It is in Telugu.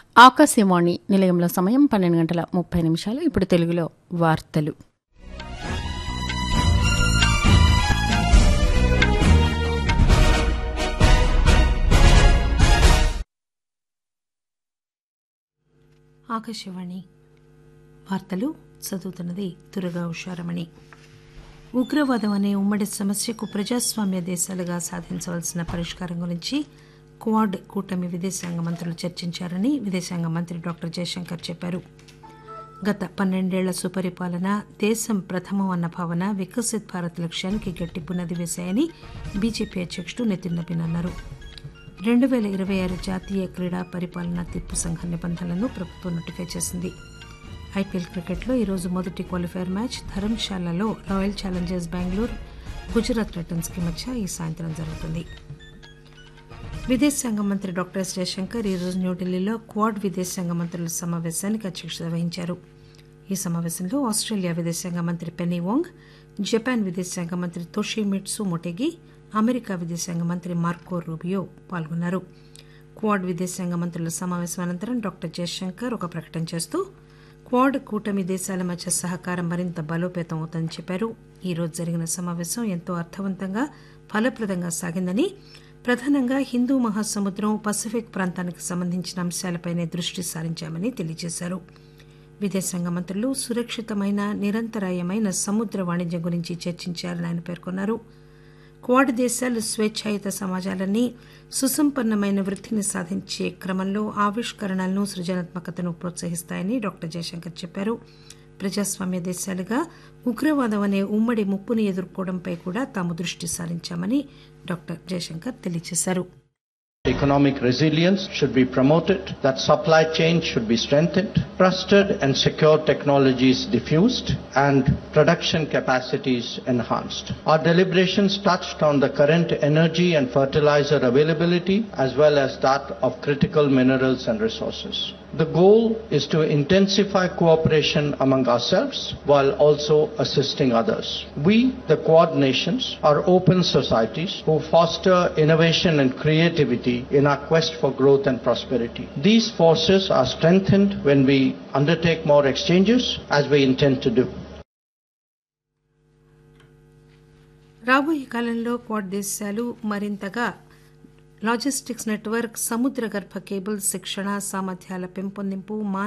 ఆకాశవాణి నిలయంలో సమయం 12:30 ఇప్పుడు తెలుగులో వార్తలు. ఆకాశవాణి వార్తలు చదువుతున్నది దుర్గా ఉషారమణి. ఉగ్రవాదం అనే ఉమ్మడి సమస్యకు ప్రజాస్వామ్య దేశాలుగా సాధించవలసిన పరిష్కారం గురించి క్వాడ్ కూటమి విదేశాంగ మంత్రులు చర్చించారని విదేశాంగ మంత్రి డాక్టర్ జయశంకర్ చెప్పారు. గత 12 ఏళ్ల సుపరిపాలన, దేశం ప్రథమం అన్న భావన వికసిత్ భారత్ లక్ష్యానికి గట్టి పునాది వేశాయని బీజేపీ అధ్యక్షుడు నితిన్ నబీన్ అన్నారు. 2026 జాతీయ క్రీడా పరిపాలనా తీర్పు సంఘం నిబంధనలను ప్రభుత్వం నోటిఫై చేసింది. ఐపీఎల్ క్రికెట్లో ఈరోజు మొదటి qualifier match ధర్మశాలలో royal Challengers Bengaluru, Gujarat Titans కి మధ్య ఈ సాయంత్రం జరుగుతుంది. విదేశాంగ మంత్రి డాక్టర్ ఎస్ జయశంకర్ ఈరోజు న్యూఢిల్లీలో క్వాడ్ విదేశాంగ మంత్రుల సమావేశానికి అధ్యక్షత వహించారు. ఈ సమావేశంలో ఆస్ట్రేలియా విదేశాంగ మంత్రి పెన్నీ వాంగ్, జపాన్ విదేశాంగ మంత్రి తోషిమిట్సు మొటెగి, అమెరికా విదేశాంగ మంత్రి మార్కో రూబియో పాల్గొన్నారు. క్వాడ్ విదేశాంగ మంత్రుల సమావేశం అనంతరం డాక్టర్ జయశంకర్ ఒక ప్రకటన చేస్తూ క్వాడ్ కూటమి దేశాల మధ్య సహకారం మరింత బలోపేతం అవుతుందని చెప్పారు. ఈ రోజు జరిగిన సమావేశం ఎంతో అర్థవంతంగా, ఫలప్రదంగా సాగిందని, ప్రధానంగా హిందూ మహాసముద్రం, పసిఫిక్ ప్రాంతానికి సంబంధించిన అంశాలపైనే దృష్టి సారించామని తెలియజేశారు. విదేశాంగ మంత్రులు సురక్షితమైన, నిరంతరాయమైన సముద్ర వాణిజ్యం గురించి చర్చించారని ఆయన పేర్కొన్నారు. క్వాడ్ దేశాలు స్వేచ్ఛాయుత సమాజాలని, సుసంపన్నమైన వృద్ధిని సాధించే క్రమంలో ఆవిష్కరణలను, సృజనాత్మకతను ప్రోత్సహిస్తాయని డాక్టర్ జయశంకర్ చెప్పారు. ప్రజాస్వామ్య దేశాలుగా ఉగ్రవాదం అనే ఉమ్మడి ముప్పును ఎదుర్కోవడంపై కూడా తాము దృష్టి సారించామని డాక్టర్ జయశంకర్ తెలియజేశారు. Economic resilience should be promoted, that supply chain should be strengthened, trusted and secure technologies diffused, and production capacities enhanced. Our deliberations touched on the current energy and fertilizer availability as well as that of critical minerals and resources. The goal is to intensify cooperation among ourselves while also assisting others. We, the Quad nations, are open societies who foster innovation and creativity in our quest for growth and prosperity. These forces are strengthened when we undertake more exchanges, as we intend to do. రాబోయే కాలంలో క్వాడ్ దేశాలు మరింతగా లాజిస్టిక్స్ నెట్వర్క్, సముద్ర గర్భ కేబుల్ శిక్షణ, సామర్థ్యాల పెంపొందింపు,